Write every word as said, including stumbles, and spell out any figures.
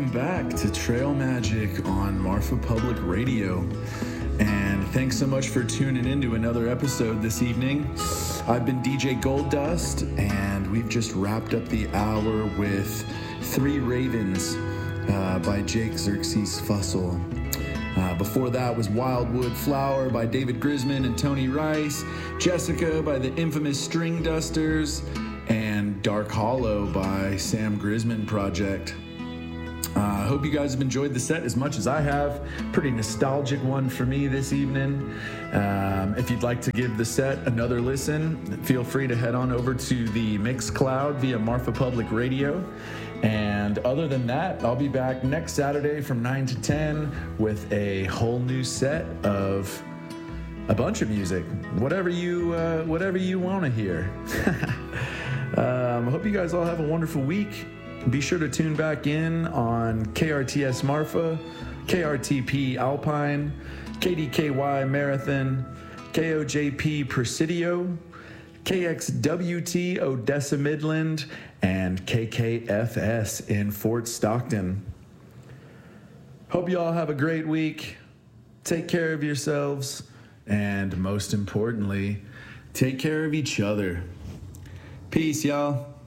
Back to Trail Magic on Marfa Public Radio, and thanks so much for tuning in to another episode this evening. I've been D J Gold-Dust, and we've just wrapped up the hour with Three Ravens uh, by Jake Xerxes Fussell. Uh, before that was Wildwood Flower by David Grisman and Tony Rice, Jessica by the infamous String Dusters, and Dark Hollow by Sam Grisman Project. I uh, hope you guys have enjoyed the set as much as I have. Pretty nostalgic one for me this evening. Um, if you'd like to give the set another listen, feel free to head on over to the Mixcloud via Marfa Public Radio. And other than that, I'll be back next Saturday from nine to ten with a whole new set of a bunch of music, whatever you uh, whatever you want to hear. um, I hope you guys all have a wonderful week. Be sure to tune back in on K R T S Marfa, K R T P Alpine, K D K Y Marathon, K O J P Presidio, K X W T Odessa Midland, and K K F S in Fort Stockton. Hope you all have a great week. Take care of yourselves, and most importantly, take care of each other. Peace, y'all.